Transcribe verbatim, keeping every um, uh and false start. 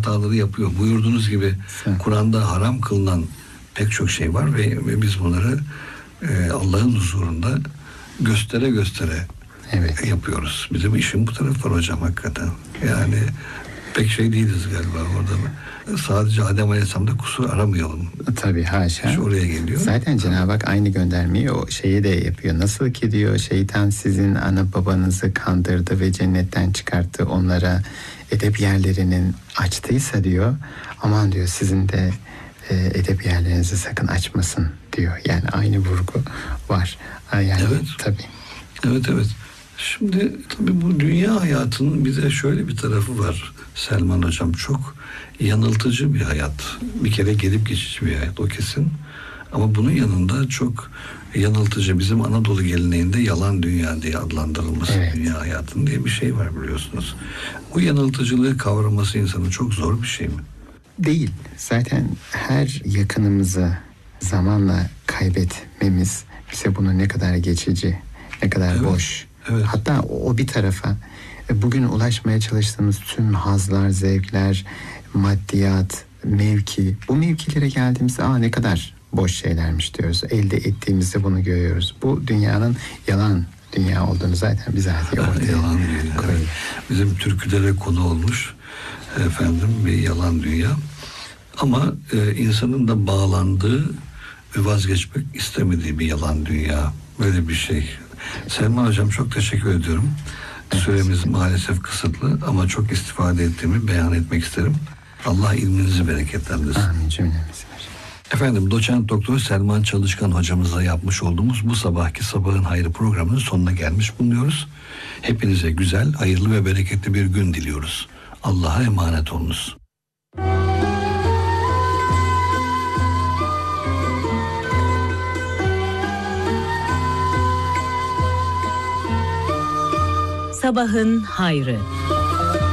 hataları yapıyor. Buyurduğunuz gibi Kur'an'da haram kılınan pek çok şey var ve, ve biz bunları e, Allah'ın huzurunda göstere göstere evet. yapıyoruz. Bizim işin bu tarafı var hocam hakikaten. Yani pek şey değiliz galiba orada mı? Sadece Adem Aleyhisselam'da kusur aramayalım. Tabii haşa. İş oraya geliyor. Zaten Cenab-ı Hak aynı göndermeyi o şeyi de yapıyor. Nasıl ki diyor şeytan sizin ana babanızı kandırdı ve cennetten çıkarttı, onlara edep yerlerinin açtıysa diyor, aman diyor sizin de e, edep yerlerinizi sakın açmasın diyor. Yani aynı vurgu var. Yani evet. Tabii. Evet evet. Şimdi tabii bu dünya hayatının bize şöyle bir tarafı var Selman Hocam, çok yanıltıcı bir hayat. Bir kere gelip geçici bir hayat, o kesin. Ama bunun yanında çok yanıltıcı, bizim Anadolu geleneğinde yalan dünya diye adlandırılması, evet. dünya hayatının diye bir şey var biliyorsunuz. Bu yanıltıcılığı kavraması insanın çok zor bir şey mi? Değil. Zaten her yakınımızı zamanla kaybetmemiz bize bunu ne kadar geçici, ne kadar evet. boş. Evet. Hatta o bir tarafa bugün ulaşmaya çalıştığımız tüm hazlar, zevkler, maddiyat, mevki, bu mevkilere geldiğimizde aa ne kadar boş şeylermiş diyoruz. Elde ettiğimizde bunu görüyoruz. Bu dünyanın yalan dünya olduğunu zaten bizatihi ortaya yalan dünya. koyuyor. Bizim türkülere konu olmuş efendim bir yalan dünya. Ama e, insanın da bağlandığı ve vazgeçmek istemediği bir yalan dünya. Böyle bir şey. Selman Hocam çok teşekkür ediyorum. Evet. Süremiz maalesef kısıtlı ama çok istifade ettiğimi beyan etmek isterim. Allah ilminizi bereketlendirsin. Amin cümlemizi. Efendim doçent doktor Selman Çalışkan hocamızla yapmış olduğumuz bu sabahki Sabahın Hayrı programının sonuna gelmiş bulunuyoruz. Hepinize güzel, hayırlı ve bereketli bir gün diliyoruz. Allah'a emanet olunuz. Sabahın Hayrı.